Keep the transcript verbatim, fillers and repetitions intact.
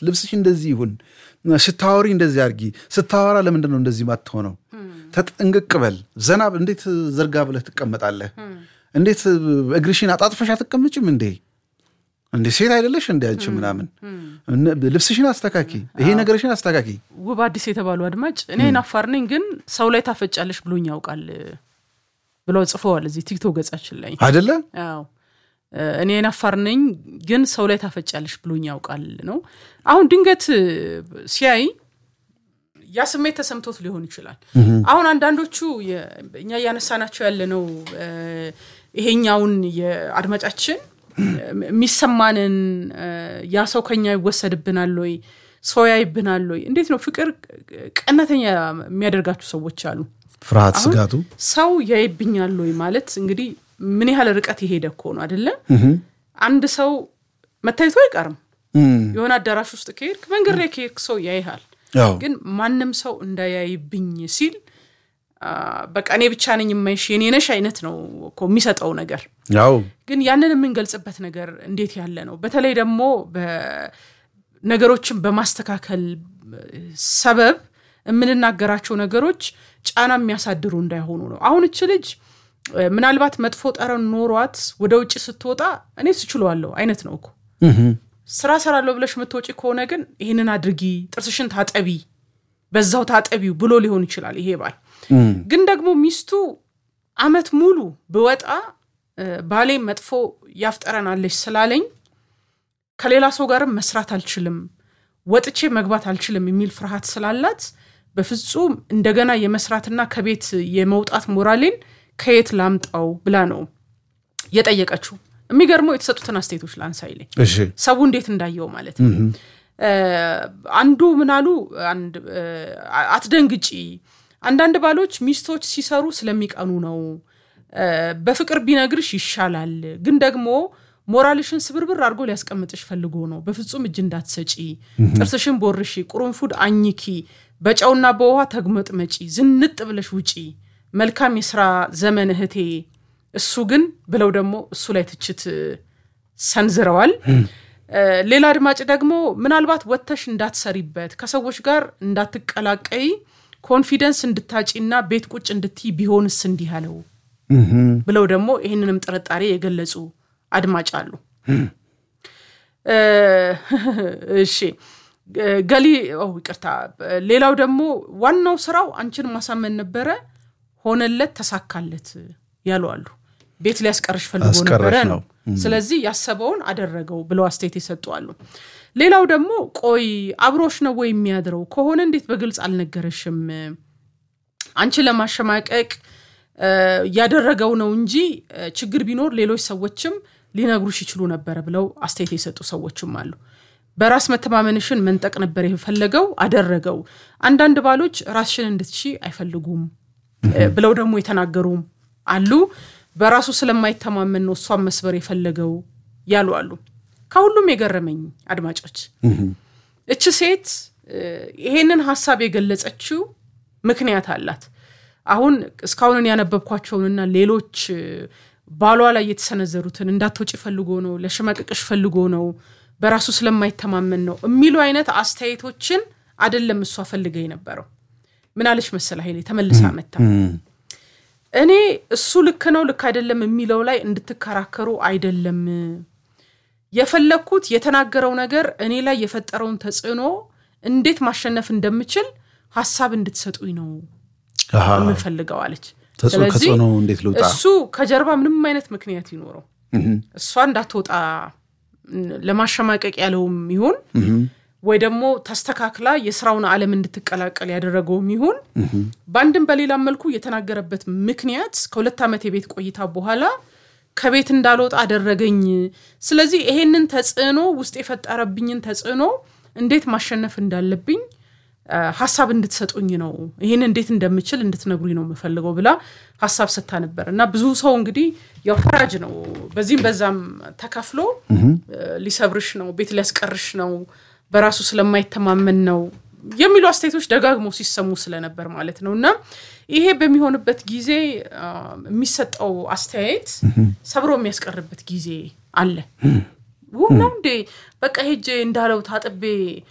ልብስሽ እንደዚህ ይሁን ስታወሪ እንደዚህ አርጊ ስታወራ ለምንድን ነው እንደዚህ ማትሆነው ተጠንቅቅ በል ዘናብ እንዴት ዘርጋ ብለህ ትቀመጣለህ እንዴት እግርሽን አጣጥፈሽ አትቀመጭም እንዴ እንዴ ሴት አይደለሽ እንዴ አንቺ ምናምን ልብስሽን አስተካኪ ይሄ ነገርሽን አስተካኪ ውብ አዲስ የተባሉ አድማጭ እኔ ናፋርነኝ ግን ሰው ላይ ታፈጫለሽ ብሎኝ ያውቃል ብሎ ጽፈዋል እዚህ ቲክቶክ ገጻችን ላይ አይደለ አዎ እኔ ናፋርነኝ ግን ሰው ላይ ታፈጫለሽ ብሎኝ ያውቃል ነው አሁን ድንገት ሲያይ ያ ስሜት ተሰምቶት ሊሆን ይችላል አሁን አንዳንዶቹ እኛ ያነሳናቸው ያለነው ይሄኛውን የአድማጫችን ሚሰማንን ያ ሰው ከኛ ይወሰድብናል ወይ ሰው ያይብናል ወይ እንዴት ነው ፍቅር ቀነተኛ የሚያደርጋችሁ ሰዎች አሉ ፍርሃት ስጋቱ ሰው ያይብኛል ወይ ማለት እንግዲህ ምን ያህል ርቀት ይሄደ እኮ ነው አይደለ አንድ ሰው መታየቱ አይቀርም የሆነ አዳራሽ ውስጥ ከሄድክ መንገድ ላይ ከሄድክ ሰው ያይሃል ግን ማንንም ሰው እንዳያይብኝ ሲል በቃ እኔ ብቻ ነኝ የማይሽ የኔ ነሽ አይነት ነው እኮ የሚሰጠው ነገር ያው ግን ያንን የምንገልጽበት ነገር እንዴት ያለ ነው በተለይ ደግሞ በነገሮችን በማስተካከል ሰበብ የምንናገራቸው ነገሮች ጫና የሚያሳድሩ እንዳይሆኑ ነው አሁን እቺ ልጅ ምናልባት መጥፎ ጠረን ኖሯት ወደ ውጪ ስትወጣ እኔ ስችሏለሁ አይነት ነው እኮ ስራ ሰራለው ብለሽ መተውጪ ከሆነ ግን ይሄንን አድርጊ ጥርስሽን ታጠቢ በዛው ታጠቢው ብሎ ሊሆን ይችላል ይሄ ባል ግን ደግሞ ሚስቱ አመት ሙሉ በወጣ ባሌ መጥፎ ያፍጠረናለሽ ስላለኝ ከሌላ ሰው ጋር መስራት አልችልም ወጥቼ መግባት አልችልም የሚል ፍርሃት ስላላት በፍጹም እንደገና የመስራትና ከቤት የመውጣት ሞራሌን ከየት ላምጣው ብላ ነው የጠየቀችው የሚገርመው የተሰጡትን አስተያየቶች ላንሳይልኝ እሺ ሰው እንዴት እንዳየው ማለት ነው አንዱ ምናሉ አንድ አትደንግጪ አንዳንድ ባሎች ሚስቶች ሲሰሩ ስለሚቀኑ ነው በፍቅር ቢነግርሽ ይሻላል ግን ደግሞ ሞራልሽን ስብርብር አድርጎ ሊያስቀምጥሽ ፈልጎ ነው በፍጹም እጅ እንዳትሰጪ ጥርስሽን ቦርሺ ቁርንፉድ አኝኪ በጫውና በውሃ ተግመጥመጪ ዝንጥ ብለሽ ውጪ መልካም የሥራ ዘመን እህቴ እሱ ግን ብለው ደግሞ እሱ ላይ ትችት ሰንዝረዋል ሌላ አድማጭ ደግሞ ምናልባት ወተሽ እንዳትሰሪበት ከሰዎች ጋር እንዳትቀላቀይ ኮንፊደንስ እንድታጪና ቤት ቁጭ እንድትይ ቢሆንስ እንዲህ አለው ብለው ደግሞ ይሄንንም ጥርጣሬ የገለጹ አድማጭ አሉ እሺ ገሊ ኦ ይቅርታ ሌላው ደግሞ ዋናው ስራው አንቺን ማሳመን ነበረ ሆነለት ተሳካለት ያሉ አሉ ቤት ሊያስቀርሽ ፈልጎ ነበር ነው ስለዚህ ያሰበውን አደረገው ብለው አስተያየት ይሰጣሉ ሌላው ደግሞ ቆይ አብሮሽ ነው ወይ የሚያድረው ከሆነ እንዴት በግልጽ አልነገረሽም አንቺ ለማሸማቀቅ ያደረገው ነው እንጂ ችግር ቢኖር ሌሎች ሰዎችም ሊነግሩሽ ይችላሉ ነበር ብለው አስተያየት ይሰጡ ሰዎችም አሉ በራስ መተማመንሽን መንጠቅ ነበር የፈለገው አደረገው አንዳንድ ባሎች ራስሽን እንድትሺ አይፈልጉም ብለው ደግሞ የተናገሩም አሉ በራሱ ስለማይተማመን ነው እሷን መስበር የፈለገው ያሉ አሉ ከሁሉም የገረመኝ አድማጮች እቺ ሴት ይሄንን ሐሳብ የገለጸችው ምክንያት አላት አሁን እስካሁን ያነበብኳቸውንና ሌሎች ባሏ ላይ የተሰነዘሩትን እንዳትወጪ ፈልጎ ነው ለሽማቅቅሽ ፈልጎ ነው በራሱ ስለማይተማመን ነው የሚሉ አይነት አስተያየቶችን አይደለም እሷ ፈልገው የነበረው ምን አለሽ መሰለ ኃይሌ ተመልሳ መጣ እኔ እሱ ልክ ነው ልክ አይደለም የሚለው ላይ እንድትከራከሩ አይደለም የፈለኩት የተናገረው ነገር እኔ ላይ የፈጠረውን ተጽዕኖ እንዴት ማሸነፍ እንደምችል ሐሳብ እንድትሰጡኝ ነው የምፈልገው አለች ስለዚህ እንዴት ልውጣ እሱ ከጀርባ ምንም አይነት ምክንያት ይኖረው እሷ እንዳትወጣ ለማሸማቀቅ ያለውም ይሁን ወይ ደግሞ ተስተካክላ የሥራውን ዓለም እንድትቀላቀል ያደረገውም ይሁን ባንድም በሌላ መልኩ የተናገረበት ምክንያት ከሁለት ዓመት የቤት ቆይታ በኋላ ከቤት እንዳልወጣ አደረገኝ ስለዚህ ይሄንን ተጽዕኖ ውስጥ የፈጠረብኝን ተጽዕኖ እንዴት ማሸነፍ እንዳለብኝ ሐሳብ እንድትሰጡኝ ነው ይሄን እንዴት እንደምችል እንድትነግሩኝ ነው የምፈልገው ብላ ሐሳብ ሰጣ ነበርና ብዙ ሰው እንግዲህ ያው ፈራጅ ነው በዚህም በዛም ተከፍሎ ሊሰብርሽ ነው ቤት ሊያስቀርሽ ነው በራሱ ስለማይተማመን ነው የሚሉ አስተያየቶች ደጋግሞ ሲሰሙ ስለነበር ማለት ነውና ይሄ በሚሆንበት ጊዜ የሚሰጠው አስተያየት ሰብሮ የሚያስቀርበት ጊዜ አለ ወንዴ በቃ ሄጄ እንዳለው ታጥቤ